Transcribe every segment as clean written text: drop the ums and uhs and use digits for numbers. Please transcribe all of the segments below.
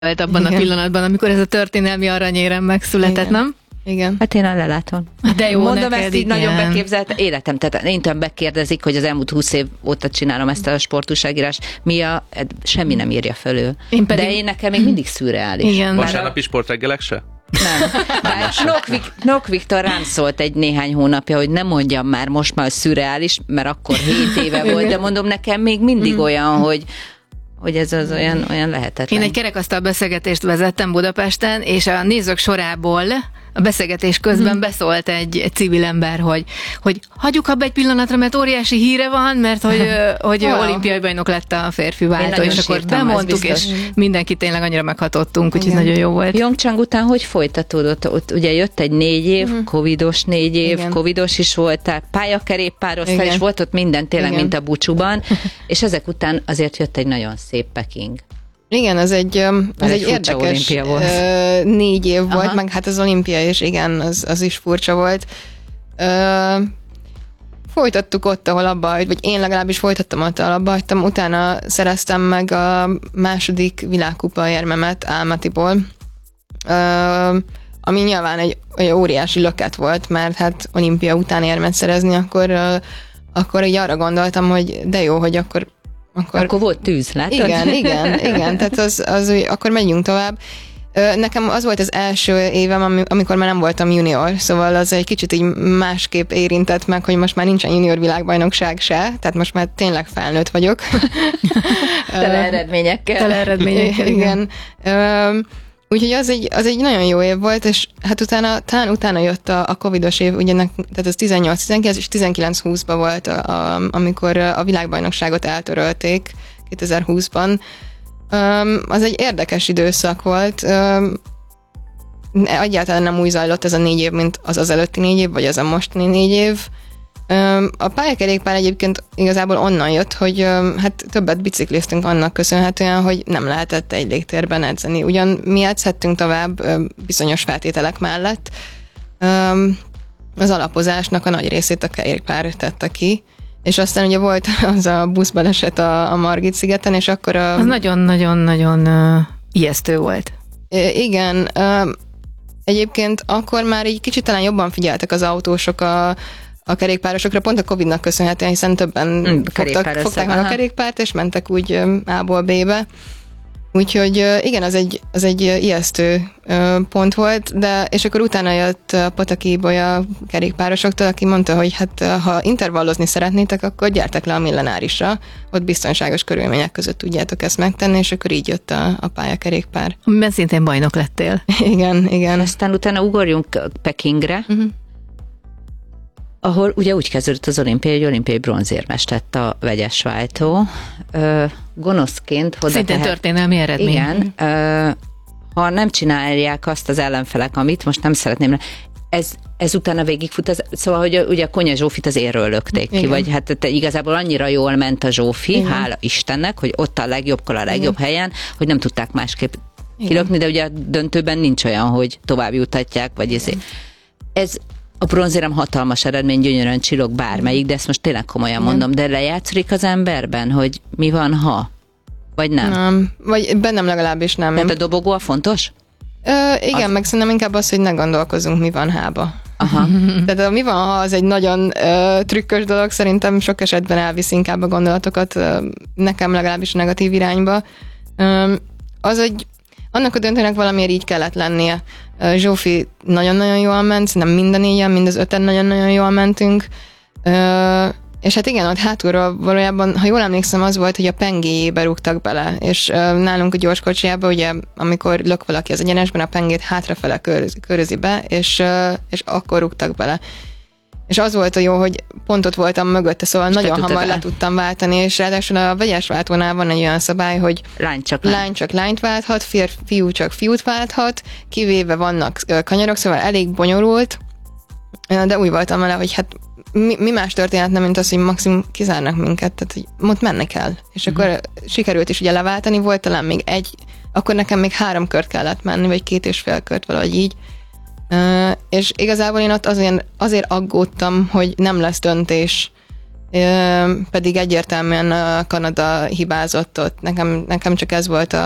abban a pillanatban, amikor ez a történelmi aranyérem megszületett, nem? Igen. Hát én a leláton. De jó, mondom, ezt így nagyon beképzelt életem. Tehát én tudom, megkérdezik, hogy az elmúlt 20 év óta csinálom ezt a sportúságírás. Semmi nem írja fölül. De én nekem még mindig szürreális. Igen. Vasárnapi sportreggelek se? Nem. Nok Viktor rám szólt egy néhány hónapja, hogy nem mondjam már most már szürreális, mert akkor 7 éve volt, de mondom, nekem még mindig olyan, hogy ez az olyan lehetetlen. Én egy kerekasztal beszélgetést vezettem Budapesten, és a nézők sorából a beszélgetés közben beszólt egy civil ember, hogy hagyjuk abba egy pillanatra, mert óriási híre van, mert hogy olimpiai bajnok lett a férfi váltó, és akkor bemondtuk, és mindenki tényleg annyira meghatottunk, úgyhogy nagyon jó volt. Pyeongchang után hogy folytatódott? Ott ugye jött egy 4 év, covidos 4 év, igen. Covidos is voltál, pályakerékpároztál, és volt ott minden tényleg, mint a Bucsuban, és ezek után azért jött egy nagyon szép Peking. Igen, ez egy érdekes 4 év volt, Aha. meg hát az olimpia is, igen, az is furcsa volt. Folytattuk ott, ahol abba hagytam, vagy én legalábbis folytattam ott, ahol abba hagytam, utána szereztem meg a második világkupa érmemet Almatyból, ami nyilván egy óriási löket volt, mert hát olimpia után érmet szerezni, akkor így arra gondoltam, hogy de jó, hogy akkor volt tűz, látod? Igen, tehát akkor megyünk tovább. Nekem az volt az első évem, amikor már nem voltam junior, szóval az egy kicsit így másképp érintett meg, hogy most már nincsen junior világbajnokság se, tehát most már tényleg felnőtt vagyok. Tele eredményekkel. Igen. Úgyhogy az egy nagyon jó év volt, és hát utána jött a covidos év, ugye tehát ez 18-19 és 19-20-ban volt, amikor a világbajnokságot eltörölték 2020-ban. Az egy érdekes időszak volt. Egyáltalán nem úgy zajlott ez a 4 év, mint az előtti 4 év, vagy az a mostani 4 év. A pályakerékpár egyébként igazából onnan jött, hogy hát többet bicikliztünk annak köszönhetően, hogy nem lehetett egy légtérben edzeni. Ugyan mi edzhettünk tovább bizonyos feltételek mellett. Az alapozásnak a nagy részét a kerékpár tette ki, és aztán ugye volt az a buszbaleset a Margit-szigeten, és akkor az nagyon-nagyon-nagyon ijesztő volt. Igen, egyébként akkor már így kicsit talán jobban figyeltek az autósok a kerékpárosokra, pont a Covid-nak köszönhetően, hiszen többen fogták meg a kerékpárt, és mentek úgy A-ból B-be. Úgyhogy igen, az egy ijesztő pont volt, és akkor utána jött a Pataki Ibolya kerékpárosoktól, aki mondta, hogy hát ha intervallozni szeretnétek, akkor gyertek le a Millenárisra, ott biztonságos körülmények között tudjátok ezt megtenni, és akkor így jött a pályakerékpár. Amiben szintén bajnok lettél. Igen. Aztán utána ugorjunk Pekingre, ahol ugye úgy kezdődött az olimpia, hogy olimpiai bronzérmes lett a vegyes váltó. Gonoszként szintén történelmi eredmény. Igen. Ha nem csinálják azt az ellenfelek, amit most nem szeretném, ez utána végigfut, szóval, hogy ugye a Konya Zsófit az érről lökték ki, vagy hát igazából annyira jól ment a Zsófi, igen. Hála Istennek, hogy ott a legjobb helyen, hogy nem tudták másképp kilökni, de ugye a döntőben nincs olyan, hogy tovább jutatják, vagy ez a bronzérem hatalmas eredmény, gyönyörűen csillog bármelyik, de ezt most tényleg komolyan mondom, de lejátszik az emberben, hogy mi van, ha? Vagy nem? Nem, vagy bennem legalábbis nem. Tehát a dobogó a fontos? Igen, meg szerintem inkább az, hogy ne gondolkozunk, mi van hába. Aha. Tehát a mi van, ha az egy nagyon trükkös dolog, szerintem sok esetben elvisz inkább a gondolatokat, nekem legalábbis negatív irányba. Annak a döntőnek valamiért így kellett lennie. Zsófi nagyon-nagyon jól ment, nem mind a 4-en, mind az 5-en nagyon-nagyon jól mentünk. És hát igen, ott hátulról valójában, ha jól emlékszem, az volt, hogy a pengéjébe rúgtak bele, és nálunk a gyorskocsiába, ugye, amikor lök valaki az egyenesben, a pengét hátrafele körözi be, és akkor rúgtak bele. És az volt a jó, hogy pont ott voltam mögötte, szóval és nagyon hamar le tudtam váltani, és ráadásul a vegyes váltónál van egy olyan szabály, hogy lány csak lányt válthat, fiú csak fiút válthat, kivéve vannak kanyarok, szóval elég bonyolult, de úgy voltam vele, hogy hát mi más történetne, mint az, hogy maximum kizárnak minket, tehát hogy ott menni kell. És akkor sikerült is ugye leváltani, volt talán még akkor nekem még 3 kört kellett menni, vagy 2,5 kört, valahogy így. És igazából én ott azért aggódtam, hogy nem lesz döntés, pedig egyértelműen Kanada hibázott ott. Nekem csak ez volt a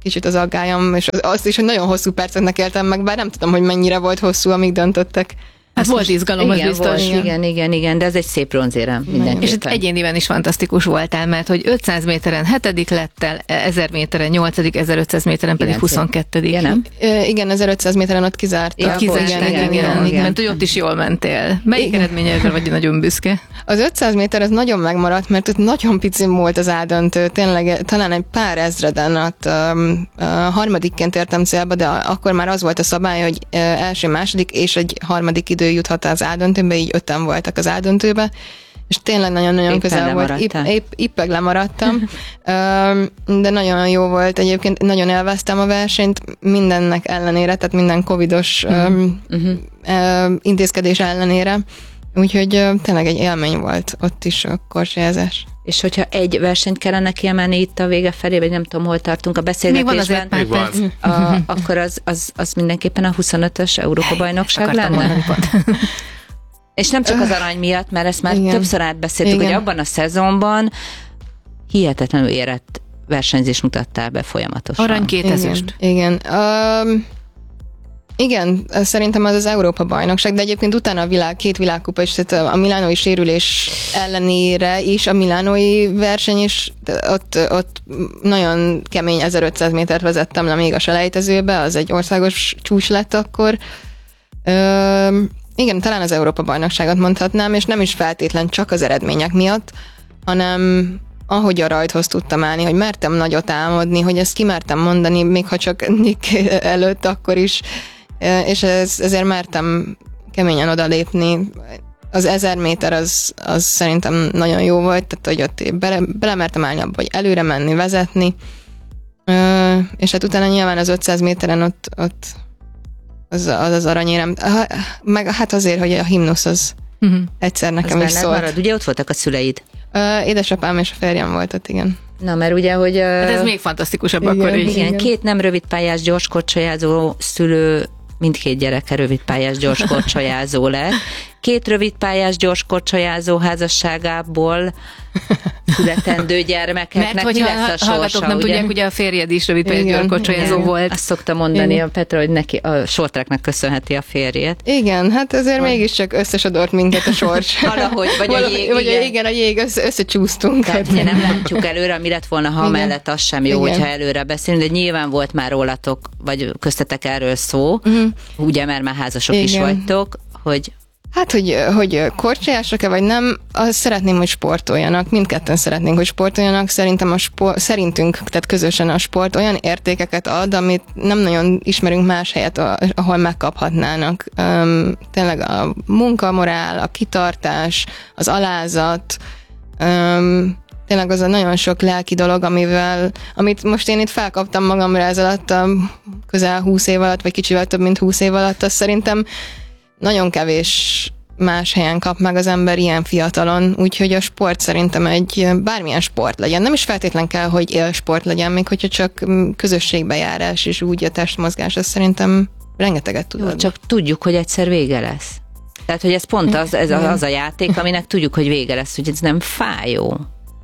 kicsit az aggályom, és azt is, hogy nagyon hosszú perceknek éltem meg, bár nem tudom, hogy mennyire volt hosszú, amíg döntöttek. Hát volt izgalom, az biztos. Volt, igen, de ez egy szép bronzérem mindenképpen. És itt egyéniben is fantasztikus voltál, mert hogy 500 méteren 7. lettel, 1000 méteren 8., 1500 méteren pedig 22. Igen, 1500 méteren ott kizártak. Ja, igen, mert hogy ott is jól mentél. Melyik eredményedre vagy nagyon büszke? Az 500 méter az nagyon megmaradt, mert ott nagyon pici volt az A-döntő, tényleg talán egy pár ezreden, harmadikként értem célba, de akkor már az volt a szabály, hogy első, második és egy harmadik idő juthat az A-döntőbe, így 5-en voltak az A-döntőbe, és tényleg nagyon-nagyon közel volt. Éppeg lemaradtam, de nagyon jó volt. Egyébként nagyon élveztem a versenyt, mindennek ellenére, tehát minden covidos intézkedés ellenére. Úgyhogy tényleg egy élmény volt ott is a korcsolyázás. És hogyha egy versenyt kellene kiemelni itt a vége felé, vagy nem tudom, hol tartunk a beszélgetésben, akkor az mindenképpen a 25-ös Európa-bajnokság lenne? És nem csak az arany miatt, mert ezt már többször átbeszéltük, hogy abban a szezonban hihetetlenül érett versenyzés mutattál be folyamatosan. Arany 2 ezüst. Igen, szerintem az Európa-bajnokság, de egyébként utána a két világkupa is, tehát a milánói sérülés ellenére is, a milánói verseny is, ott nagyon kemény 1500 métert vezettem le még a selejtezőbe, az egy országos csúcs lett akkor. Igen, talán az Európa-bajnokságot mondhatnám, és nem is feltétlen csak az eredmények miatt, hanem ahogy a rajthoz tudtam állni, hogy mertem nagyot álmodni, hogy ezt kimertem mondani, még ha csak Nick előtt akkor is, és ezért mertem keményen odalépni. Az 1000 méter az szerintem nagyon jó volt, tehát hogy ott belemertem állni abba, hogy előre menni, vezetni, és hát utána nyilván az 500 méteren ott az aranyérem. Meg hát azért, hogy a himnusz az egyszer nekem az is szólt. Marad. Ugye ott voltak a szüleid? Édesapám és a férjem volt ott, igen. Na, mert ugye, hogy... Hát ez még fantasztikusabb akkor is. Igen, 2 nem rövidpályás gyorskorcsolyázó szülő, mindkét gyereke rövidpályás gyorskorcsolyázó lett. 2 rövidpályás gyorskorcsolyázó házasságából születendő gyermekeknek mi lesz a sorsa? Hallgatók nem tudják, ugye a férjed is rövidpályás gyorskorcsolyázó volt. Azt szokta mondani a Petra, hogy neki a shorttracknek köszönheti a férjét. Igen, hát azért mégiscsak összesodort minket a sors. Valahogy, vagy a jég. Igen, a jég, összecsúsztunk. Tehát ugye nem látjuk előre, mi lett volna, ha mellett az sem jó, hogyha előre beszélünk, de nyilván volt már rólatok, vagy köztetek erről szó, ugye, mert már házasok is vagytok, hogy hát, hogy korcsolyások-e vagy nem, azt szeretném, hogy sportoljanak. Mindketten szeretnénk, hogy sportoljanak. Szerintem szerintünk, tehát közösen a sport olyan értékeket ad, amit nem nagyon ismerünk más helyet, ahol megkaphatnának. Tényleg a munkamorál, a kitartás, az alázat, tényleg az a nagyon sok lelki dolog, amit most én itt felkaptam magamra ez alatt a közel 20 év alatt, vagy kicsivel több mint 20 év alatt, azt szerintem nagyon kevés más helyen kap meg az ember ilyen fiatalon, úgyhogy a sport szerintem bármilyen sport legyen. Nem is feltétlen kell, hogy élsport legyen, még hogyha csak közösségbejárás és úgy a testmozgás, az szerintem rengeteget tud adni. Csak tudjuk, hogy egyszer vége lesz. Tehát, hogy ez pont az a játék, aminek tudjuk, hogy vége lesz, hogy ez nem fájó.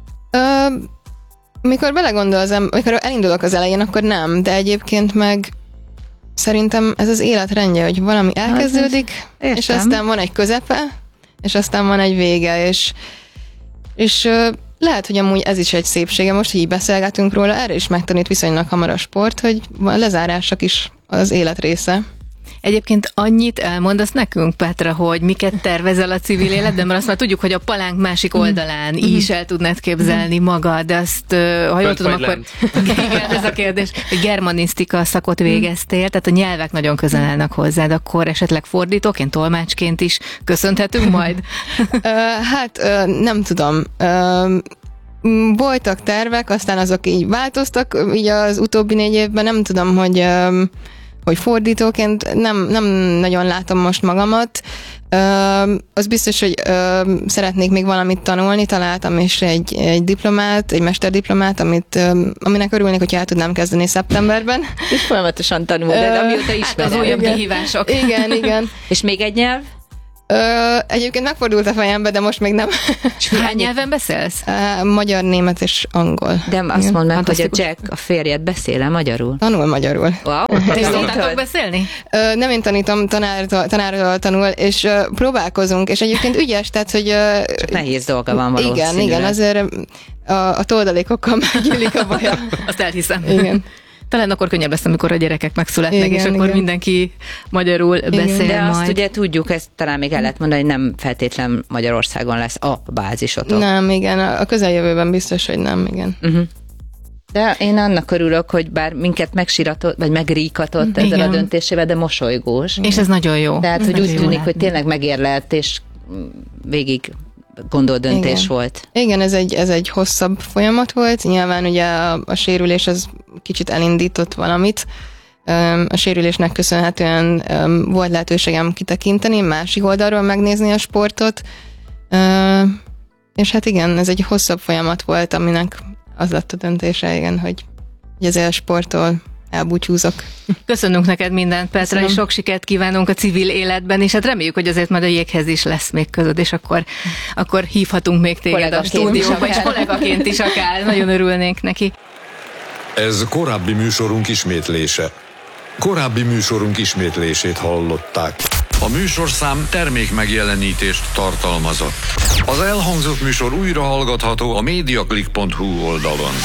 Mikor belegondol mikor elindulok az elején, akkor nem, de egyébként meg szerintem ez az életrendje, hogy valami elkezdődik, és aztán van egy közepe, és aztán van egy vége, és lehet, hogy amúgy ez is egy szépsége, most, hogy így beszélgetünk róla, erre is megtanít viszonylag hamar a sport, hogy a lezárások is az élet része. Egyébként annyit elmondasz nekünk, Petra, hogy miket tervezel a civil életben, mert azt már tudjuk, hogy a palánk másik oldalán is el tudnád képzelni magad, de azt, ha jól tudom, akkor igen, ez a kérdés, hogy germanisztika szakot végeztél, tehát a nyelvek nagyon közel állnak hozzád, akkor esetleg fordítóként, tolmácsként is köszönhetünk majd? Hát nem tudom. Voltak tervek, aztán azok így változtak, így az utóbbi 4 évben, nem tudom, hogy fordítóként nem nagyon látom most magamat. Az biztos, hogy szeretnék még valamit tanulni, találtam is egy diplomát, egy mesterdiplomát, aminek örülnék, hogyha el tudnám kezdeni szeptemberben. És folyamatosan tanul, de amióta ismered. Az újabb kihívások. Igen. És még egy nyelv? Egyébként megfordult a fejembe, de most még nem. Hány nyelven beszélsz? Magyar, német és angol. De azt mondd meg, hogy a Jack, a férjed beszél magyarul? Tanul magyarul. Wow, Tanultátok beszélni? Nem én tanítom, tanárral tanul, és próbálkozunk, és egyébként ügyes, tehát, hogy... Csak nehéz dolga van valószínűleg. Igen, azért a toldalékokkal meggyűlik a baja. Azt elhiszem. Igen. Talán akkor könnyebb lesz, amikor a gyerekek megszületnek, igen, és akkor igen. mindenki magyarul beszél de majd. azt ugye tudjuk, ezt talán még el lehet mondani, hogy nem feltétlen Magyarországon lesz a bázisotok. Nem, igen, a közeljövőben biztos, hogy nem, igen. De én annak örülök, hogy bár minket megsiratott, vagy megríkatott ezzel a döntésével, de mosolygós. És ez nagyon jó. Tehát, hogy úgy tűnik, hogy tényleg megérlelt, és végig gondolt döntés volt. Igen, ez egy hosszabb folyamat volt. Nyilván ugye a sérülés az kicsit elindított valamit. A sérülésnek köszönhetően volt lehetőségem kitekinteni, másik oldalról megnézni a sportot. És hát igen, ez egy hosszabb folyamat volt, aminek az lett a döntése, igen, hogy ezért a sporttól elbúcsúzok. Köszönünk neked mindent, Petra, és sok sikert kívánunk a civil életben, és hát reméljük, hogy azért majd a Jéghez is lesz még közöd, és akkor hívhatunk még téged a stúdióba, és kollégaként is akár. Nagyon örülnénk neki. Ez korábbi műsorunk ismétlése. Korábbi műsorunk ismétlését hallották. A műsorszám termék megjelenítést tartalmazott. Az elhangzott műsor újra hallgatható a mediaclick.hu oldalon.